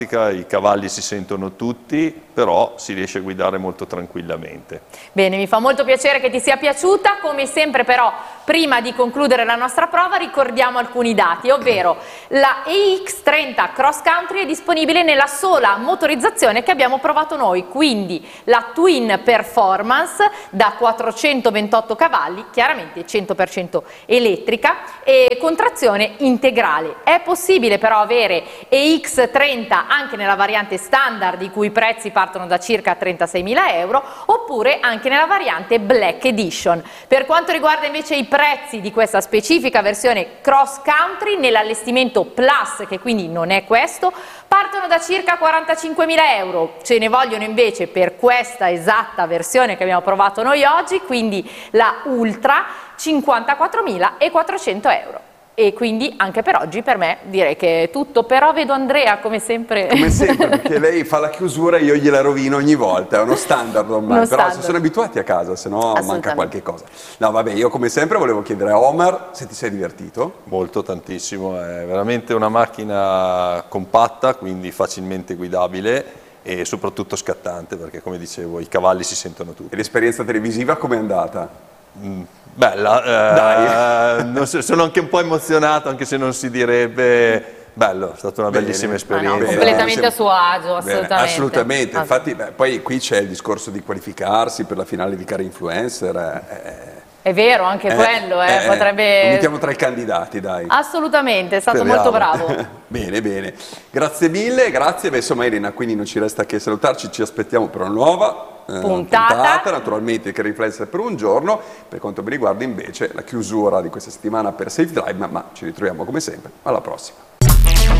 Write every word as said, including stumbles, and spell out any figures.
I cavalli si sentono tutti, però si riesce a guidare molto tranquillamente. Bene, mi fa molto piacere che ti sia piaciuta. Come sempre però, prima di concludere la nostra prova, ricordiamo alcuni dati, ovvero la E X trenta Cross Country è disponibile nella sola motorizzazione che abbiamo provato noi, quindi la Twin Performance da quattrocentoventotto cavalli, chiaramente cento per cento elettrica e con trazione integrale. È possibile però avere E X trenta anche nella variante standard, i cui prezzi partono da circa trentaseimila euro, oppure anche nella variante Black Edition. Per quanto riguarda invece i prezzi di questa specifica versione Cross Country, nell'allestimento Plus, che quindi non è questo, partono da circa quarantacinquemila euro. Ce ne vogliono invece per questa esatta versione che abbiamo provato noi oggi, quindi la Ultra, cinquantaquattromilaquattrocento euro. E quindi anche per oggi per me direi che è tutto, però vedo Andrea come sempre. Come sempre, perché lei fa la chiusura e io gliela rovino ogni volta, è uno standard ormai, Uno però standard. si sono abituati a casa, se no manca qualche cosa. No vabbè, io come sempre volevo chiedere a Omar se ti sei divertito. Molto, tantissimo, è veramente una macchina compatta, quindi facilmente guidabile e soprattutto scattante, perché come dicevo i cavalli si sentono tutti. E l'esperienza televisiva com'è andata? Mm. Bella, eh, Dai. non so, sono anche un po' emozionato, anche se non si direbbe. Bello, è stata una Bene. bellissima Ah, esperienza. no, completamente a suo agio, assolutamente. Bene, assolutamente, Ah. infatti beh, poi qui c'è il discorso di qualificarsi per la finale di Car Influencer. Eh, È vero, anche eh, quello, eh, eh, potrebbe... Lo mettiamo tra i candidati, dai. Assolutamente, è stato Speriamo. molto bravo. Bene, bene. Grazie mille, grazie. Beh, insomma Elena, quindi non ci resta che salutarci, ci aspettiamo per una nuova eh, Puntata. puntata, naturalmente Car Influencer per un giorno. Per quanto mi riguarda invece la chiusura di questa settimana per Safe Drive, ma, ma ci ritroviamo come sempre. Alla prossima.